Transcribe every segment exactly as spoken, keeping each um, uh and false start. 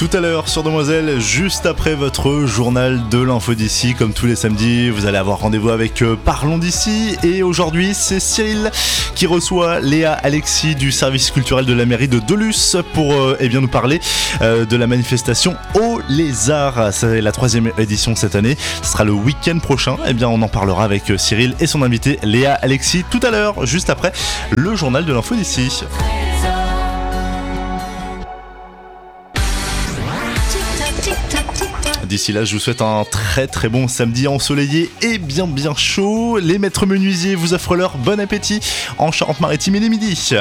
Tout à l'heure sur Demoiselle, juste après votre journal de l'info d'ici, comme tous les samedis, vous allez avoir rendez-vous avec euh, Parlons d'ici. Et aujourd'hui, c'est Cyril qui reçoit Léa Alexis du service culturel de la mairie de Dolusse pour euh, eh bien, nous parler euh, de la manifestation Au Lézard. C'est la troisième édition cette année. Ce sera le week-end prochain. Eh bien, on en parlera avec Cyril et son invité Léa Alexis tout à l'heure, juste après le journal de l'info d'ici. D'ici là, je vous souhaite un très très bon samedi ensoleillé et bien bien chaud. Les maîtres menuisiers vous offrent leur bon appétit en Charente-Maritime, il est midi.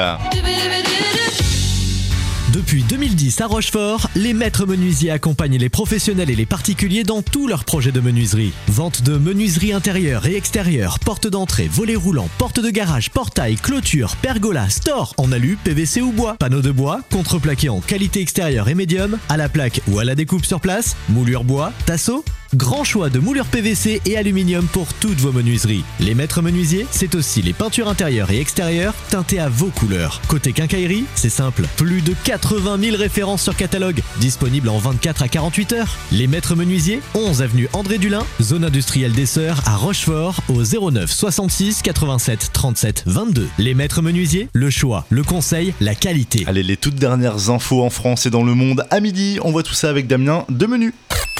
Depuis deux mille dix à Rochefort, les maîtres menuisiers accompagnent les professionnels et les particuliers dans tous leurs projets de menuiserie. Vente de menuiserie intérieure et extérieure, porte d'entrée, volets roulants, porte de garage, portail, clôture, pergola, store en alu, P V C ou bois, panneaux de bois, contreplaqué en qualité extérieure et médium, à la plaque ou à la découpe sur place, moulure bois, tasseau. Grand choix de moulures P V C et aluminium pour toutes vos menuiseries. Les maîtres menuisiers, c'est aussi les peintures intérieures et extérieures teintées à vos couleurs. Côté quincaillerie, c'est simple. Plus de quatre-vingt mille références sur catalogue, disponibles en vingt-quatre à quarante-huit heures. Les maîtres menuisiers, onze avenue André Dulin, zone industrielle des Sœurs à Rochefort, au zéro neuf soixante-six quatre-vingt-sept trente-sept vingt-deux. Les maîtres menuisiers, le choix, le conseil, la qualité. Allez, les toutes dernières infos en France et dans le monde à midi. On voit tout ça avec Damien de Menu.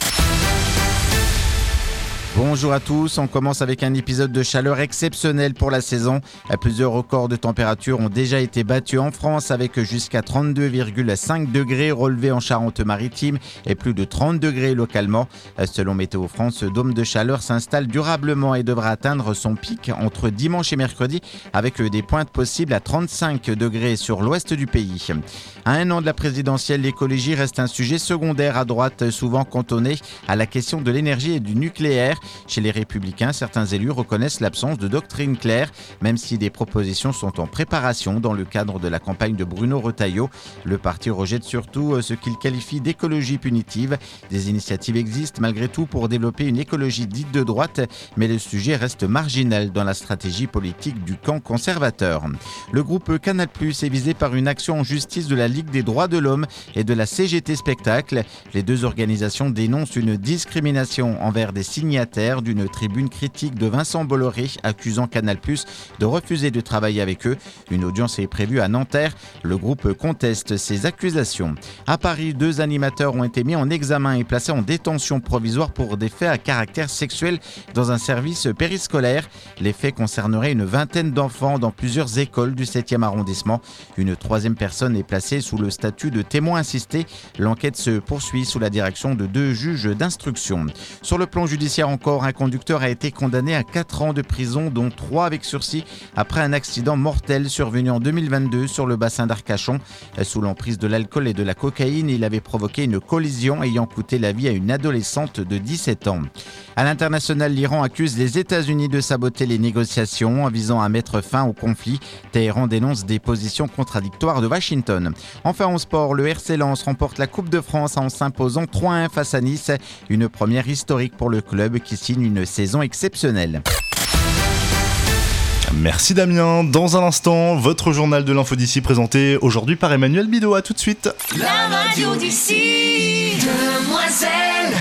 Bonjour à tous, on commence avec un épisode de chaleur exceptionnel pour la saison. Plusieurs records de température ont déjà été battus en France avec jusqu'à trente-deux virgule cinq degrés relevés en Charente-Maritime et plus de trente degrés localement. Selon Météo France, ce dôme de chaleur s'installe durablement et devra atteindre son pic entre dimanche et mercredi avec des pointes possibles à trente-cinq degrés sur l'ouest du pays. À un an de la présidentielle, l'écologie reste un sujet secondaire à droite, souvent cantonné à la question de l'énergie et du nucléaire. Chez les Républicains, certains élus reconnaissent l'absence de doctrine claire, même si des propositions sont en préparation dans le cadre de la campagne de Bruno Retailleau. Le parti rejette surtout ce qu'il qualifie d'écologie punitive. Des initiatives existent malgré tout pour développer une écologie dite de droite, mais le sujet reste marginal dans la stratégie politique du camp conservateur. Le groupe Canal plus est visé par une action en justice de la Ligue des droits de l'homme et de la C G T Spectacle. Les deux organisations dénoncent une discrimination envers des signataires d'une tribune critique de Vincent Bolloré accusant Canal plus de refuser de travailler avec eux. Une audience est prévue à Nanterre. Le groupe conteste ces accusations. À Paris, deux animateurs ont été mis en examen et placés en détention provisoire pour des faits à caractère sexuel dans un service périscolaire. Les faits concerneraient une vingtaine d'enfants dans plusieurs écoles du septième arrondissement. Une troisième personne est placée sous le statut de témoin assisté. L'enquête se poursuit sous la direction de deux juges d'instruction. Sur le plan judiciaire encore, un conducteur a été condamné à quatre ans de prison, dont trois avec sursis, après un accident mortel survenu en deux mille vingt-deux sur le bassin d'Arcachon. Sous l'emprise de l'alcool et de la cocaïne, il avait provoqué une collision ayant coûté la vie à une adolescente de dix-sept ans. À l'international, l'Iran accuse les États-Unis de saboter les négociations en visant à mettre fin au conflit. Téhéran dénonce des positions contradictoires de Washington. Enfin en sport, le R C Lens remporte la Coupe de France en s'imposant trois à un face à Nice. Une première historique pour le club qui signe une saison exceptionnelle. Merci Damien. Dans un instant, votre journal de l'info d'ici présenté aujourd'hui par Emmanuel Bidot. À tout de suite. La radio d'ici, Demoiselle.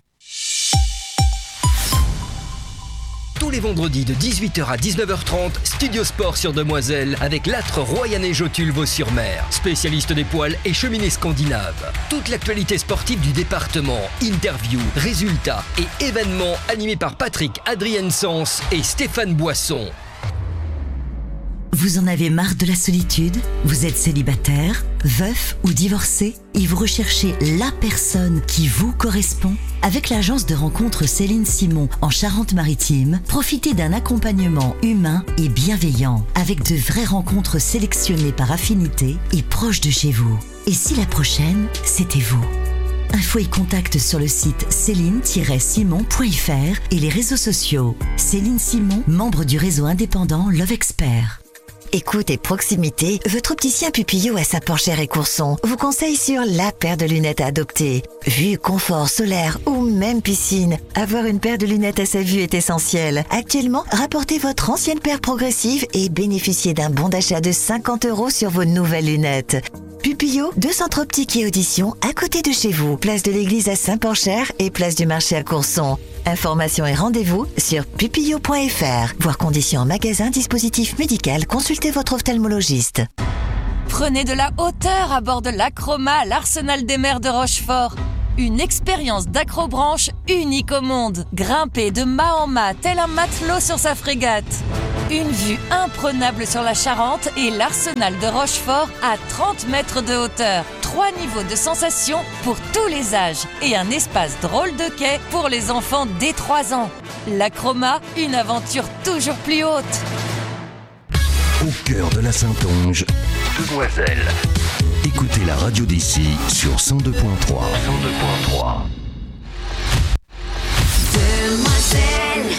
Tous les vendredis de dix-huit heures à dix-neuf heures trente, Studio Sport sur Demoiselle avec l'âtre Royanais Jotul Vaux-sur-Mer, spécialiste des poils et cheminées scandinaves. Toute l'actualité sportive du département, interviews, résultats et événements animés par Patrick Adrien-Sens et Stéphane Boisson. Vous en avez marre de la solitude ? Vous êtes célibataire, veuf ou divorcé et vous recherchez la personne qui vous correspond ? Avec l'agence de rencontres Céline Simon en Charente-Maritime, profitez d'un accompagnement humain et bienveillant avec de vraies rencontres sélectionnées par affinité et proches de chez vous. Et si la prochaine, c'était vous ? Info et contact sur le site céline tiret simon point f r et les réseaux sociaux. Céline Simon, membre du réseau indépendant Love Expert. Écoute et proximité, votre opticien Pupillot à sa Porchère et Courson vous conseille sur la paire de lunettes à adopter. Vue, confort, solaire ou même piscine, avoir une paire de lunettes à sa vue est essentiel. Actuellement, rapportez votre ancienne paire progressive et bénéficiez d'un bon d'achat de cinquante euros sur vos nouvelles lunettes. Pupillot, deux centres optiques et audition à côté de chez vous. Place de l'église à Saint-Pancher et place du marché à Courson. Informations et rendez-vous sur pupillot point f r. Voir conditions en magasin, dispositif médical, consultez votre ophtalmologiste. Prenez de la hauteur à bord de l'Acroma à l'Arsenal des mers de Rochefort. Une expérience d'accrobranche unique au monde. Grimpez de mât en mât tel un matelot sur sa frégate. Une vue imprenable sur la Charente et l'Arsenal de Rochefort à trente mètres de hauteur. Trois niveaux de sensations pour tous les âges et un espace drôle de quai pour les enfants dès trois ans. L'Acroma, une aventure toujours plus haute. Au cœur de la Saintonge, Demoiselle. Écoutez la radio d'ici sur cent deux point trois. cent deux point trois. Demoiselle.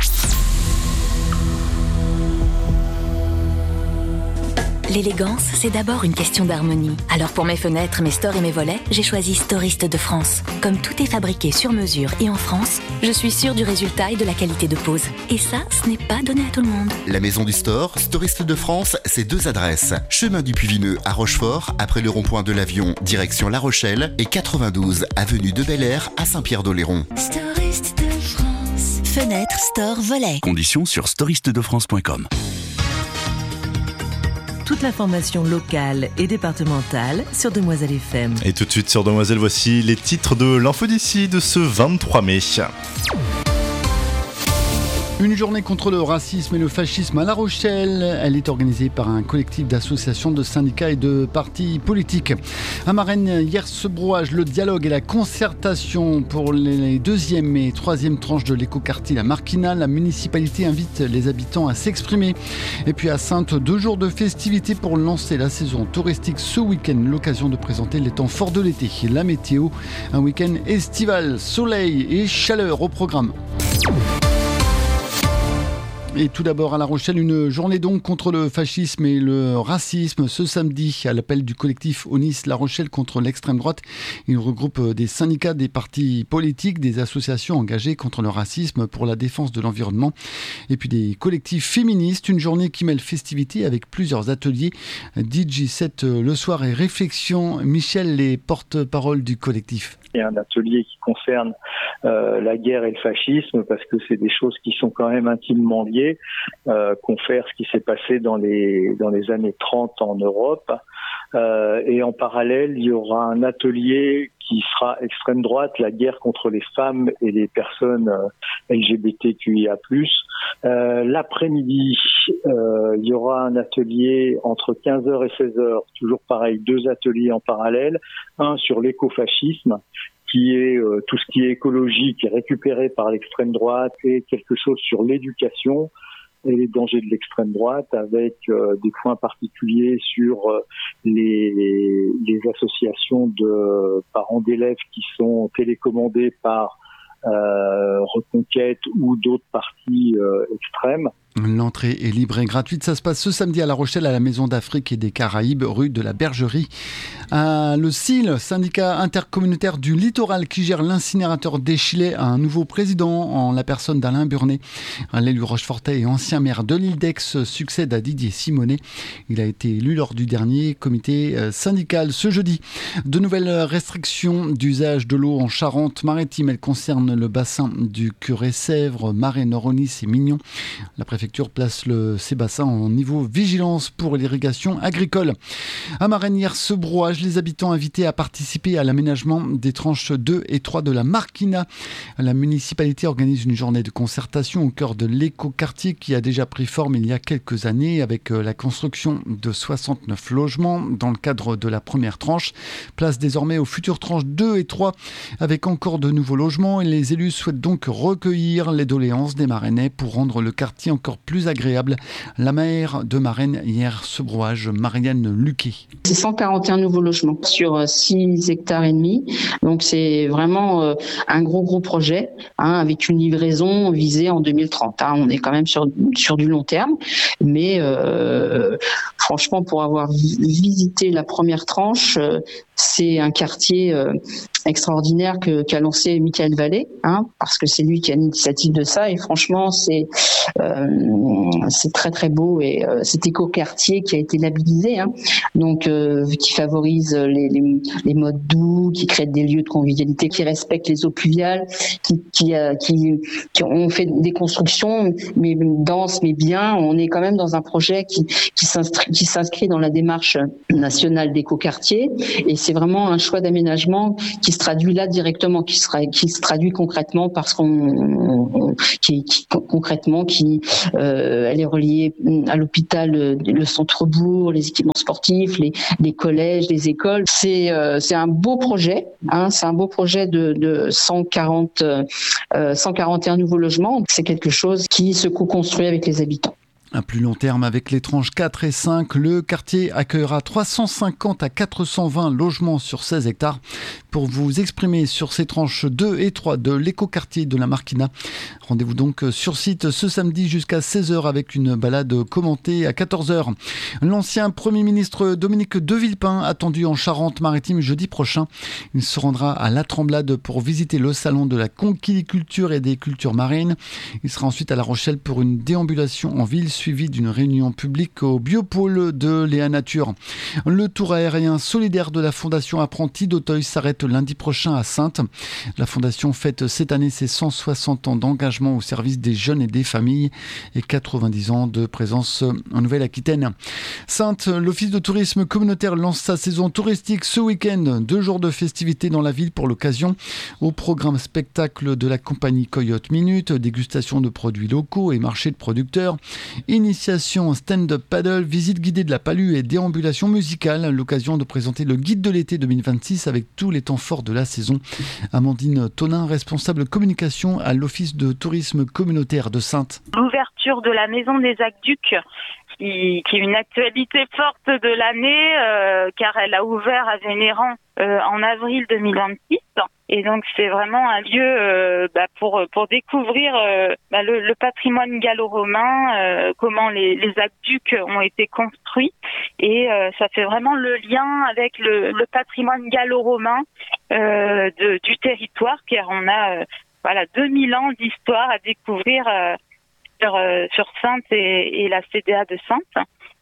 L'élégance, c'est d'abord une question d'harmonie. Alors pour mes fenêtres, mes stores et mes volets, j'ai choisi Storiste de France. Comme tout est fabriqué sur mesure et en France, je suis sûre du résultat et de la qualité de pose. Et ça, ce n'est pas donné à tout le monde. La maison du store, Storiste de France, c'est deux adresses. Chemin du Puy-Vineux à Rochefort, après le rond-point de l'Avion, direction La Rochelle, et quatre-vingt-douze avenue de Bel Air à Saint-Pierre-d'Oléron. Storiste de France. Fenêtre, store, volet. Conditions sur storiste de france point com. Toute l'information locale et départementale sur Demoiselle F M. Et tout de suite sur Demoiselle, voici les titres de l'info d'ici de ce vingt-trois mai. Une journée contre le racisme et le fascisme à La Rochelle. Elle est organisée par un collectif d'associations, de syndicats et de partis politiques. À Marennes, hier ce brouage, le dialogue et la concertation pour les deuxième et troisième tranches de l'écoquartier La Marquina. La municipalité invite les habitants à s'exprimer. Et puis à Saintes, deux jours de festivités pour lancer la saison touristique ce week-end. L'occasion de présenter les temps forts de l'été. La météo, un week-end estival, soleil et chaleur au programme. Et tout d'abord à La Rochelle, une journée donc contre le fascisme et le racisme ce samedi à l'appel du collectif Onis La Rochelle contre l'extrême droite. Il regroupe des syndicats, des partis politiques, des associations engagées contre le racisme pour la défense de l'environnement et puis des collectifs féministes. Une journée qui mêle festivité avec plusieurs ateliers, D J set le soir et réflexion. Michel, les porte-parole du collectif. Il y a un atelier qui concerne euh, la guerre et le fascisme parce que c'est des choses qui sont quand même intimement liées. Euh, confère ce qui s'est passé dans les dans les années trente en Europe. Euh, et en parallèle, il y aura un atelier qui sera extrême droite, la guerre contre les femmes et les personnes euh, L G B T Q I A plus. Euh, l'après-midi, euh, il y aura un atelier entre quinze heures et seize heures, toujours pareil, deux ateliers en parallèle, un sur l'écofascisme, qui est euh, tout ce qui est écologique et récupéré par l'extrême droite, et quelque chose sur l'éducation et les dangers de l'extrême droite, avec euh, des points particuliers sur euh, les, les associations de parents d'élèves qui sont télécommandées par euh, Reconquête ou d'autres partis euh, extrêmes. L'entrée est libre et gratuite. Ça se passe ce samedi à La Rochelle, à la Maison d'Afrique et des Caraïbes, rue de la Bergerie. À le S I L, syndicat intercommunautaire du littoral qui gère l'incinérateur d'Échillais, a un nouveau président en la personne d'Alain Burnet. L'élu rochefortais et ancien maire de l'île d'Aix succède à Didier Simonet. Il a été élu lors du dernier comité syndical ce jeudi. De nouvelles restrictions d'usage de l'eau en Charente-Maritime. Elles concernent le bassin du Curé-Sèvres, Marais, Noronis et Mignon. La préfecture place le, ces bassins en niveau vigilance pour l'irrigation agricole. À Marennes, hier, ce brouage, les habitants invités à participer à l'aménagement des tranches deux et trois de la Marquina. La municipalité organise une journée de concertation au cœur de l'écoquartier qui a déjà pris forme il y a quelques années avec la construction de soixante-neuf logements dans le cadre de la première tranche. Place désormais aux futures tranches deux et trois avec encore de nouveaux logements et les élus souhaitent donc recueillir les doléances des Marennais pour rendre le quartier encore plus agréable. La maire de Marennes, hier, ce brouage, Marianne Luquet. C'est cent quarante et un nouveaux logements sur six hectares et demi. Donc c'est vraiment un gros gros projet hein, avec une livraison visée en deux mille trente. Hein. On est quand même sur, sur du long terme. Mais euh, franchement, pour avoir visité la première tranche, euh, C'est un quartier euh, extraordinaire que, qu'a lancé Michael Vallée, hein, parce que c'est lui qui a l'initiative de ça. Et franchement, c'est euh, c'est très très beau et euh, cet éco-quartier qui a été labellisé, hein, donc euh, qui favorise les, les, les modes doux, qui crée des lieux de convivialité, qui respectent les eaux pluviales, qui qui, euh, qui qui ont fait des constructions mais denses mais bien. On est quand même dans un projet qui qui s'inscrit, qui s'inscrit dans la démarche nationale d'éco-quartier, et c'est vraiment un choix d'aménagement qui se traduit là directement, qui sera qui se traduit concrètement parce qu'on on, qui, qui concrètement qui euh, elle est reliée à l'hôpital, le centre-bourg, les équipements sportifs, les les collèges, les écoles. C'est euh, c'est un beau projet, hein, c'est un beau projet de de cent quarante euh, cent quarante et un nouveaux logements. C'est quelque chose qui se co-construit avec les habitants. À plus long terme, avec les tranches quatre et cinq, le quartier accueillera trois cent cinquante à quatre cent vingt logements sur seize hectares. Pour vous exprimer sur ces tranches deux et trois de l'écoquartier de la Marquina, rendez-vous donc sur site ce samedi jusqu'à seize heures avec une balade commentée à quatorze heures. L'ancien Premier ministre Dominique de Villepin, attendu en Charente-Maritime jeudi prochain. Il se rendra à La Tremblade pour visiter le salon de la conquiliculture et des cultures marines. Il sera ensuite à La Rochelle pour une déambulation en ville, suivi d'une réunion publique au biopôle de Léa Nature. Le tour aérien solidaire de la Fondation Apprentis d'Auteuil s'arrête lundi prochain à Saintes. La Fondation fête cette année ses cent soixante ans d'engagement au service des jeunes et des familles et quatre-vingt-dix ans de présence en Nouvelle-Aquitaine. Saintes, l'Office de tourisme communautaire lance sa saison touristique ce week-end. Deux jours de festivités dans la ville pour l'occasion. Au programme spectacle de la compagnie Coyote Minute, dégustation de produits locaux et marché de producteurs. Initiation stand-up paddle, visite guidée de la Palue et déambulation musicale. L'occasion de présenter le guide de l'été deux mille vingt-six avec tous les temps forts de la saison. Amandine Tonin, responsable communication à l'Office de tourisme communautaire de Saintes. L'ouverture de la Maison des Aqueducs, qui, qui est une actualité forte de l'année, euh, car elle a ouvert à Vénéran euh, en avril deux mille vingt-six. Et donc c'est vraiment un lieu euh, bah, pour pour découvrir euh, bah, le, le patrimoine gallo-romain, euh, comment les, les aqueducs ont été construits, et euh, ça fait vraiment le lien avec le, le patrimoine gallo-romain euh, de, du territoire, car on a euh, voilà deux mille ans d'histoire à découvrir euh, sur euh, sur Saintes et, et la C D A de Saintes.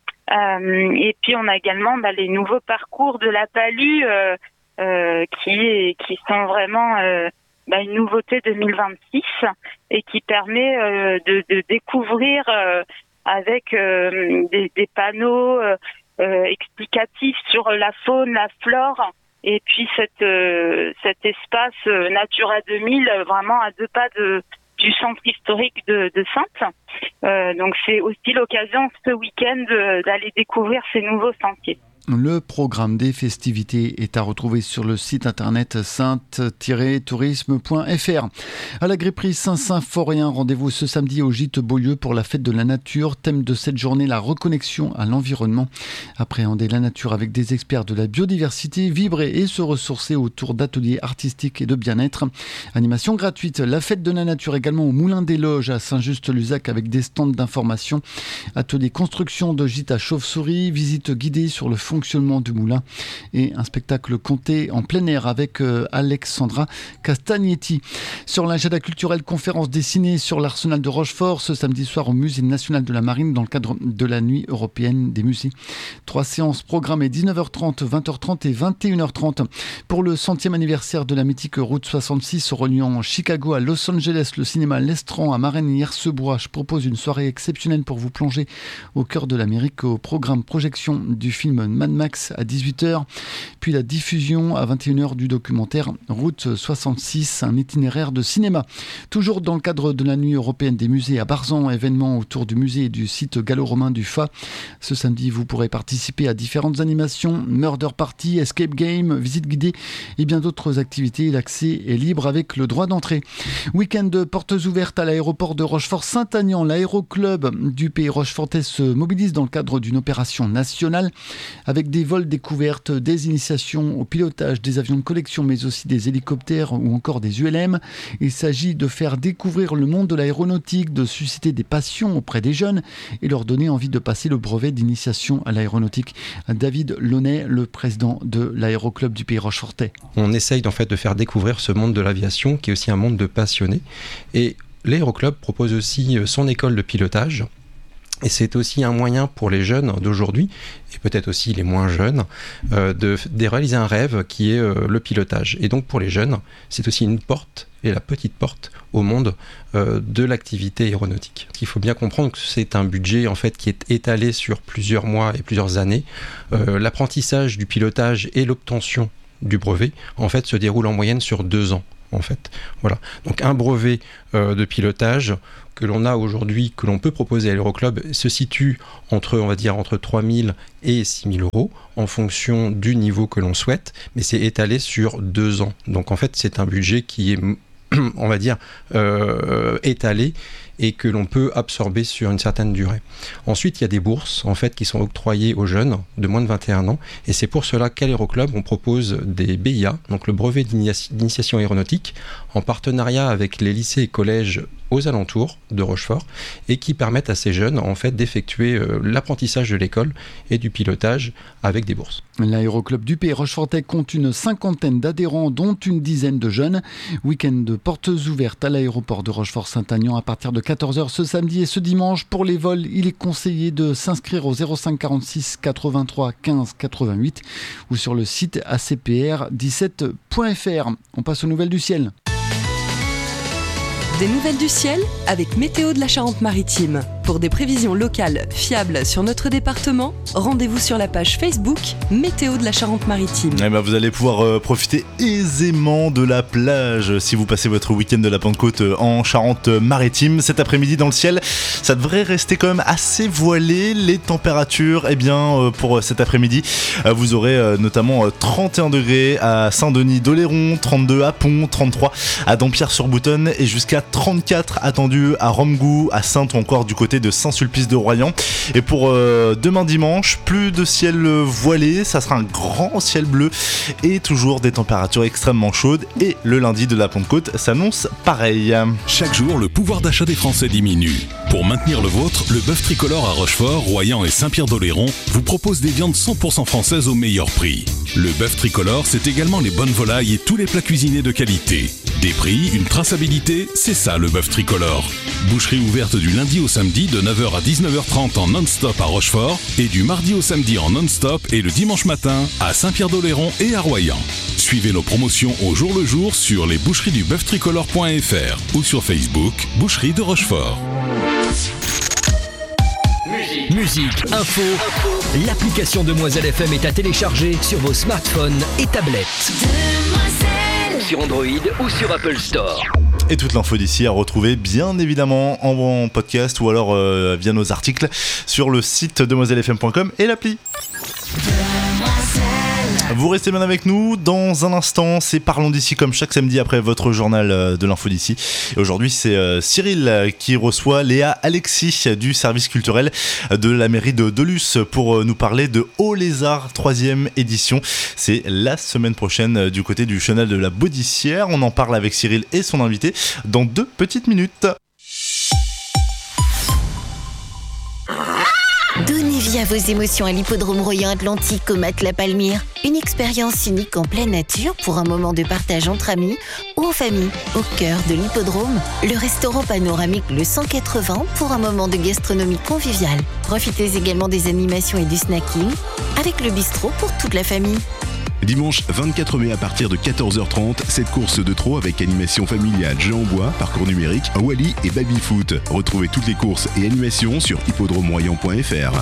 Euh, et puis on a également bah, les nouveaux parcours de la Palue. Euh, Euh, qui qui sont vraiment euh, bah, une nouveauté deux mille vingt-six et qui permet euh, de, de découvrir euh, avec euh, des, des panneaux euh, euh, explicatifs sur la faune, la flore, et puis cette euh, cet espace euh, Natura deux mille vraiment à deux pas de du centre historique de, de Saintes. Euh, donc c'est aussi l'occasion ce week-end de, d'aller découvrir ces nouveaux sentiers. Le programme des festivités est à retrouver sur le site internet sainte tiret tourisme point f r. À la Gripperie Saint-Symphorien, rendez-vous ce samedi au Gîte Beaulieu pour la fête de la nature. Thème de cette journée, la reconnexion à l'environnement. Appréhender la nature avec des experts de la biodiversité, vibrer et se ressourcer autour d'ateliers artistiques et de bien-être. Animation gratuite, la fête de la nature également au Moulin des Loges à Saint-Just-Luzac avec des stands d'information. Atelier construction de gîte à chauve-souris, visite guidée sur le fond fonctionnement du moulin et un spectacle compté en plein air avec euh, Alexandra Castagnetti. Sur l'agenda culturel, conférence dessinée sur l'arsenal de Rochefort ce samedi soir au Musée national de la Marine dans le cadre de la nuit européenne des musées. Trois séances programmées dix-neuf heures trente, vingt heures trente et vingt et une heures trente. Pour le centième anniversaire de la mythique route soixante-six reliant Chicago à Los Angeles, le cinéma L'Estran à Marigny-Hersebois propose une soirée exceptionnelle pour vous plonger au cœur de l'Amérique au programme projection du film Mad Max à dix-huit heures, puis la diffusion à vingt et une heures du documentaire Route soixante-six, un itinéraire de cinéma. Toujours dans le cadre de la nuit européenne des musées à Barzan, événement autour du musée et du site gallo-romain du Fa. Ce samedi, vous pourrez participer à différentes animations, murder party, escape game, visite guidée et bien d'autres activités. L'accès est libre avec le droit d'entrée. Week-end de portes ouvertes à l'aéroport de Rochefort-Saint-Aignan. L'aéroclub du Pays Rochefortais se mobilise dans le cadre d'une opération nationale avec avec des vols découvertes, des initiations au pilotage des avions de collection, mais aussi des hélicoptères ou encore des U L M. Il s'agit de faire découvrir le monde de l'aéronautique, de susciter des passions auprès des jeunes et leur donner envie de passer le brevet d'initiation à l'aéronautique. David Launay, le président de l'Aéroclub du Pays Rochefortais. On essaye en fait de faire découvrir ce monde de l'aviation qui est aussi un monde de passionnés. Et l'Aéroclub propose aussi son école de pilotage. Et c'est aussi un moyen pour les jeunes d'aujourd'hui, et peut-être aussi les moins jeunes, euh, de, de réaliser un rêve qui est euh, le pilotage. Et donc pour les jeunes, c'est aussi une porte, et la petite porte au monde euh, de l'activité aéronautique. Il faut bien comprendre que c'est un budget en fait qui est étalé sur plusieurs mois et plusieurs années. Euh, l'apprentissage du pilotage et l'obtention du brevet, en fait, se déroule en moyenne sur deux ans. En fait, voilà. Donc un brevet euh, de pilotage que l'on a aujourd'hui, que l'on peut proposer à l'Aéroclub, se situe entre, on va dire, entre trois mille et six mille euros en fonction du niveau que l'on souhaite, mais c'est étalé sur deux ans. Donc en fait, c'est un budget qui est, on va dire, euh, étalé et que l'on peut absorber sur une certaine durée. Ensuite, il y a des bourses en fait qui sont octroyées aux jeunes de moins de vingt et un ans, et c'est pour cela qu'à l'Aéroclub, on propose des B I A, donc le brevet d'initiation aéronautique, en partenariat avec les lycées et collèges aux alentours de Rochefort, et qui permettent à ces jeunes en fait d'effectuer euh, l'apprentissage de l'école et du pilotage avec des bourses. L'Aéroclub du Pays Rochefortais compte une cinquantaine d'adhérents, dont une dizaine de jeunes. Week-end de portes ouvertes à l'aéroport de Rochefort-Saint-Agnan à partir de quatorze heures ce samedi et ce dimanche. Pour les vols, il est conseillé de s'inscrire au zéro cinq quarante-six quatre-vingt-trois quinze quatre-vingt-huit ou sur le site a c p r dix-sept point f r. On passe aux nouvelles du ciel. Des nouvelles du ciel avec Météo de la Charente-Maritime. Pour des prévisions locales fiables sur notre département, rendez-vous sur la page Facebook Météo de la Charente-Maritime. Eh ben vous allez pouvoir euh, profiter aisément de la plage si vous passez votre week-end de la Pentecôte en Charente-Maritime. Cet après-midi dans le ciel, ça devrait rester quand même assez voilé. Les températures, eh bien euh, pour cet après-midi, euh, vous aurez euh, notamment euh, trente et un degrés à Saint-Denis-d'Oléron, trente-deux à Pont, trente-trois à Dampierre-sur-Boutonne et jusqu'à trente-quatre attendus à Romgou, à Saintes ou encore du côté de Saint-Sulpice-de-Royan. Et pour euh, demain dimanche, plus de ciel voilé, ça sera un grand ciel bleu et toujours des températures extrêmement chaudes. Et le lundi de la Pentecôte s'annonce pareil. Chaque jour, le pouvoir d'achat des Français diminue. Pour maintenir le vôtre, le bœuf tricolore à Rochefort, Royan et Saint-Pierre-d'Oléron vous propose des viandes cent pour cent françaises au meilleur prix. Le bœuf tricolore, c'est également les bonnes volailles et tous les plats cuisinés de qualité. Des prix, une traçabilité, c'est ça le bœuf tricolore. Boucherie ouverte du lundi au samedi de neuf heures à dix-neuf heures trente en non-stop à Rochefort et du mardi au samedi en non-stop et le dimanche matin à Saint-Pierre-d'Oléron et à Royan. Suivez nos promotions au jour le jour sur les boucheries du bœuf tricolore point f r ou sur Facebook Boucherie de Rochefort. Musique, info, l'application Demoiselle F M est à télécharger sur vos smartphones et tablettes. Sur Android ou sur Apple Store. Et toute l'info d'ici à retrouver bien évidemment en podcast ou alors euh, via nos articles sur le site demoiselle f m point com et l'appli. Vous restez bien avec nous, dans un instant c'est Parlons d'ici comme chaque samedi après votre journal de l'info d'ici. Et aujourd'hui c'est euh, Cyril qui reçoit Léa Alexis du service culturel de la mairie de Delus pour euh, nous parler de Haut Lézard troisième édition. C'est la semaine prochaine euh, du côté du chenal de la Baudissière. On en parle avec Cyril et son invité dans deux petites minutes. Donnez vie à vos émotions à l'hippodrome Royan Atlantique au Matelas Palmyre. Une expérience unique en pleine nature pour un moment de partage entre amis ou en famille. Au cœur de l'hippodrome, le restaurant panoramique Le cent quatre-vingts pour un moment de gastronomie conviviale. Profitez également des animations et du snacking avec le bistrot pour toute la famille. Dimanche vingt-quatre mai à partir de quatorze heures trente, cette course de trot avec animation familiale jeu en bois, parcours numérique, Wally et baby foot. Retrouvez toutes les courses et animations sur hippodrome royan point f r.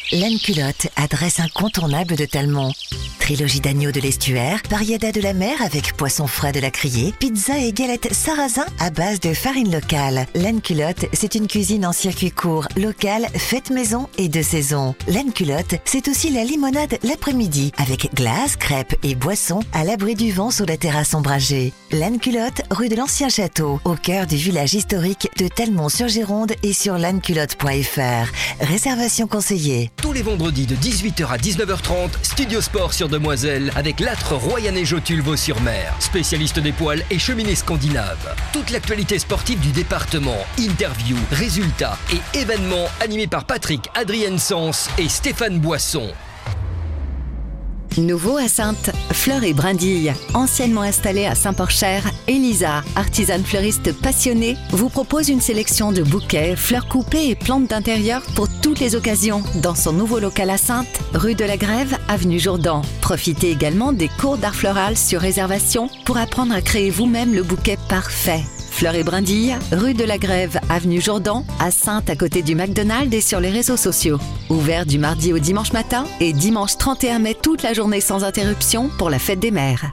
Laine Culotte, adresse incontournable de Talmont. Trilogie d'agneau de l'estuaire, variétat de la mer avec poisson frais de la Criée, pizza et galettes sarrasin à base de farine locale. Laine Culotte, c'est une cuisine en circuit court, locale, faite maison et de saison. Laine Culotte, c'est aussi la limonade l'après-midi avec glace, crêpes et boissons à l'abri du vent sur la terrasse ombragée. Laine Culotte, rue de l'Ancien Château, au cœur du village historique de Talmont-sur-Gironde et sur laine culotte point f r. Réservation conseillée. Tous les vendredis de dix-huit heures à dix-neuf heures trente, Studio Sport sur Demoiselle avec l'âtre Royanais Jotulvo-sur-Mer, spécialiste des poils et cheminées scandinaves. Toute l'actualité sportive du département, interviews, résultats et événements animés par Patrick Adrien-Sens et Stéphane Boisson. Nouveau à Saintes, Fleurs et Brindilles. Anciennement installée à Saint-Porcher, Elisa, artisane fleuriste passionnée, vous propose une sélection de bouquets, fleurs coupées et plantes d'intérieur pour toutes les occasions dans son nouveau local à Saintes, rue de la Grève, avenue Jourdan. Profitez également des cours d'art floral sur réservation pour apprendre à créer vous-même le bouquet parfait. Fleurs et Brindilles, rue de la Grève, avenue Jourdan, à Saintes à côté du McDonald's et sur les réseaux sociaux. Ouvert du mardi au dimanche matin et dimanche trente et un mai toute la journée sans interruption pour la fête des mères.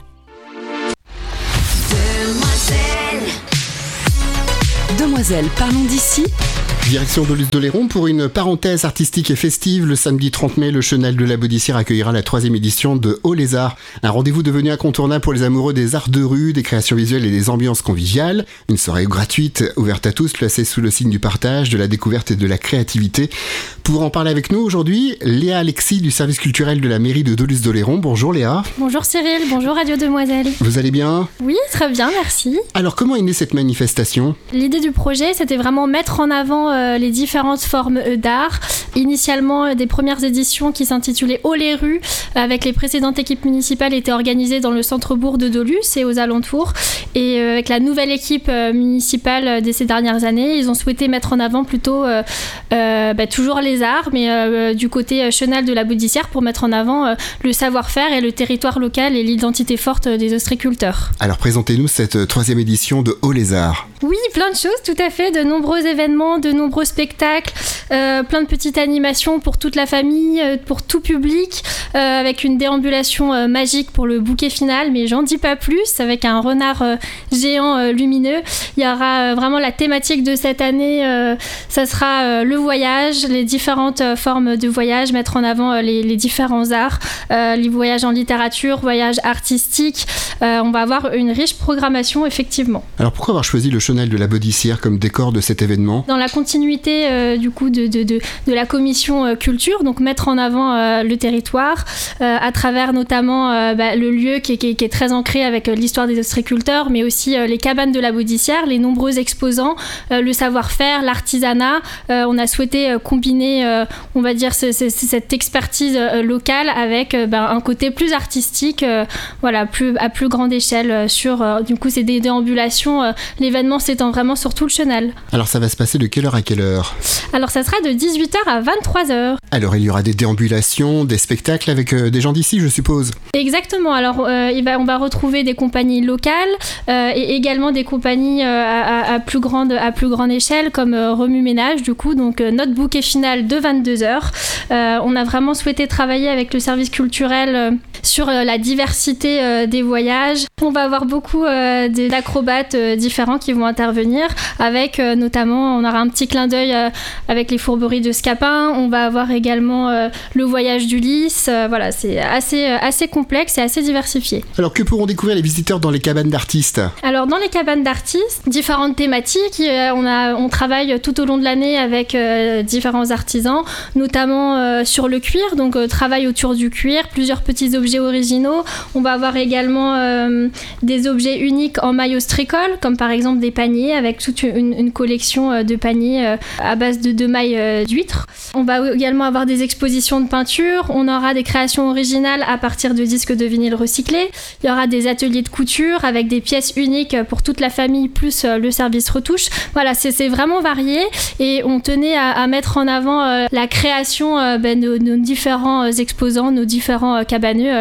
Demoiselle. Demoiselle, parlons d'ici. Direction Dolusse-d'Oléron pour une parenthèse artistique et festive. Le samedi trente mai, le Chenal de la Baudissière accueillera la troisième édition de Haut les Arts. Un rendez-vous devenu incontournable pour les amoureux des arts de rue, des créations visuelles et des ambiances conviviales. Une soirée gratuite, ouverte à tous, placée sous le signe du partage, de la découverte et de la créativité. Pour en parler avec nous aujourd'hui, Léa Alexis du service culturel de la mairie de Dolusse-d'Oléron. Bonjour Léa. Bonjour Cyril, bonjour Radio Demoiselle. Vous allez bien ? Oui, très bien, merci. Alors comment est née cette manifestation ? L'idée du projet, c'était vraiment mettre en avant euh, les différentes formes euh, d'art. Initialement, euh, des premières éditions qui s'intitulaient Haut les rues, avec les précédentes équipes municipales, étaient organisées dans le centre-bourg de Dolusse et aux alentours. Et euh, avec la nouvelle équipe euh, municipale euh, de ces dernières années, ils ont souhaité mettre en avant plutôt euh, euh, bah, toujours les arts, mais euh, du côté euh, Chenal de la Baudissière pour mettre en avant euh, le savoir-faire et le territoire local et l'identité forte des ostréiculteurs. Alors présentez-nous cette troisième édition de Haut les Arts. Oui, plein de choses, tout à fait, de nombreux événements, de nombreux spectacles, euh, plein de petites animations pour toute la famille, euh, pour tout public, euh, avec une déambulation euh, magique pour le bouquet final, mais j'en dis pas plus, avec un renard euh, géant euh, lumineux. Il y aura euh, vraiment la thématique de cette année, euh, ça sera euh, le voyage, les différentes euh, formes de voyage, mettre en avant euh, les, les différents arts, euh, les voyages en littérature, voyages artistiques. Euh, on va avoir une riche programmation, effectivement. Alors pourquoi avoir choisi le Chenal de la Baudissière comme décor de cet événement ? Dans la continuité euh, du coup de, de, de, de la commission euh, culture, donc mettre en avant euh, le territoire euh, à travers notamment euh, bah, le lieu qui est, qui, est, qui est très ancré avec euh, l'histoire des ostréiculteurs, mais aussi euh, les cabanes de la Baudissière, les nombreux exposants, euh, le savoir-faire, l'artisanat. Euh, on a souhaité euh, combiner, euh, on va dire, ce, ce, cette expertise euh, locale avec euh, bah, un côté plus artistique, euh, voilà, plus, à plus grande échelle euh, sur, euh, du coup, c'est des déambulations, euh, l'événement s'étend vraiment sur tout le Chenal. Alors ça va se passer de quelle heure à quelle heure ? Alors ça sera de dix-huit heures à vingt-trois heures. Alors il y aura des déambulations, des spectacles avec euh, des gens d'ici, je suppose. Exactement, alors euh, il va, on va retrouver des compagnies locales euh, et également des compagnies euh, à, à, plus grande, à plus grande échelle comme euh, Remue Ménage du coup, donc euh, notre bouquet final de vingt-deux heures. Euh, on a vraiment souhaité travailler avec le service culturel euh, sur euh, la diversité euh, des voyages. On va avoir beaucoup euh, d'acrobates euh, différents qui vont intervenir avec euh, notamment, on aura un petit clin d'œil euh, avec les fourberies de Scapin, on va avoir également euh, le voyage d'Ulysse, euh, voilà, c'est assez, euh, assez complexe et assez diversifié. Alors que pourront découvrir les visiteurs dans les cabanes d'artistes ? Alors dans les cabanes d'artistes, différentes thématiques, euh, on, a, on travaille tout au long de l'année avec euh, différents artisans, notamment euh, sur le cuir, donc euh, travail autour du cuir, plusieurs petits objets originaux. On va avoir également euh, des objets uniques en maille ostréicole, comme par exemple des paniers avec toute une, une collection de paniers euh, à base de, de mailles euh, d'huîtres. On va également avoir des expositions de peinture, on aura des créations originales à partir de disques de vinyle recyclés, il y aura des ateliers de couture avec des pièces uniques pour toute la famille plus euh, le service retouche. Voilà, c'est, c'est vraiment varié et on tenait à, à mettre en avant euh, la création euh, ben, de nos différents exposants, nos différents euh, cabaneux euh,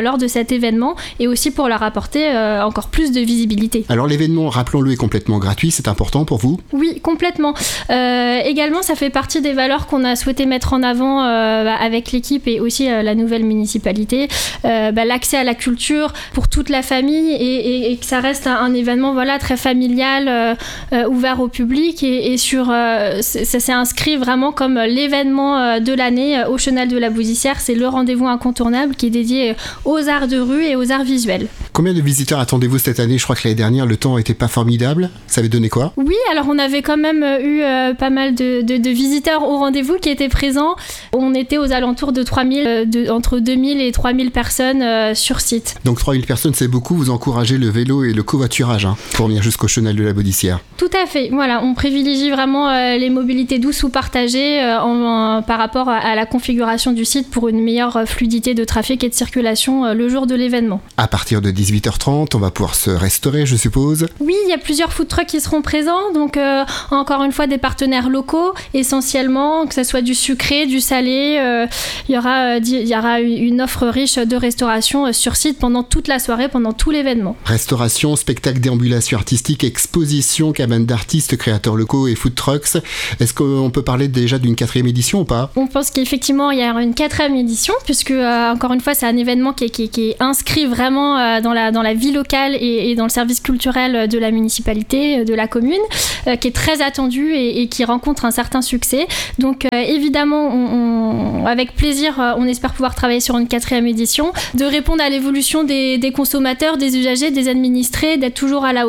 lors de cet événement et aussi pour leur apporter euh, encore plus de visibilité. Alors l'événement, rappelons-le, est complètement gratuit, c'est important pour vous ? Oui, complètement. Euh, également, ça fait partie des valeurs qu'on a souhaité mettre en avant euh, avec l'équipe et aussi euh, la nouvelle municipalité. Euh, bah, l'accès à la culture pour toute la famille et, et, et que ça reste un, un événement voilà, très familial, euh, euh, ouvert au public et, et sur, euh, ça s'est inscrit vraiment comme l'événement euh, de l'année euh, au Chenal de la Boudissière. C'est le rendez-vous incontournable qui est dédié aux arts de rue et aux arts visuels. Combien de visiteurs attendez-vous cette année ? Je crois que l'année dernière, le temps n'était pas formidable. Ça avait donné quoi ? Oui, alors on avait quand même eu euh, pas mal de, de, de visiteurs au rendez-vous qui étaient présents. On était aux alentours de trois mille, euh, de, entre deux mille et trois mille personnes euh, sur site. Donc trois mille personnes, c'est beaucoup. Vous encouragez le vélo et le covoiturage hein, pour venir jusqu'au Chenal de la Baudissière. Tout à fait. Voilà, on privilégie vraiment euh, les mobilités douces ou partagées euh, en, en, par rapport à, à la configuration du site pour une meilleure fluidité de trafic et de circulation euh, le jour de l'événement. À partir de dix-huit heures trente, on va pouvoir se restaurer, je suppose. Oui, il y a plusieurs food trucks qui seront présents. Donc, euh, encore une fois, des partenaires locaux, essentiellement, que ce soit du sucré, du salé. Euh, il y aura, euh, il y aura une offre riche de restauration euh, sur site pendant toute la soirée, pendant tout l'événement. Restauration, spectacle, déambulation artistique, exposition, cabane d'artistes, créateurs locaux et food trucks. Est-ce qu'on peut parler déjà d'une quatrième édition ou pas ? On pense qu'effectivement, il y aura une quatrième édition, puisque, euh, encore une fois, c'est un événement qui est, qui est, qui est inscrit vraiment euh, dans, la, dans la vie locale et, et dans le service culturel de la municipalité, de la commune, euh, qui est très attendu et, et qui rencontre un certain succès. Donc, euh, évidemment, on, on, avec plaisir, euh, on espère pouvoir travailler sur une quatrième édition, de répondre à l'évolution des, des consommateurs, des usagers, des administrés, d'être toujours à la